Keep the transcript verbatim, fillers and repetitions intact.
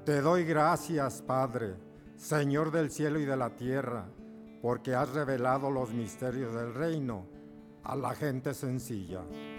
Te doy gracias, Padre, Señor del cielo y de la tierra, porque has revelado los misterios del reino a la gente sencilla.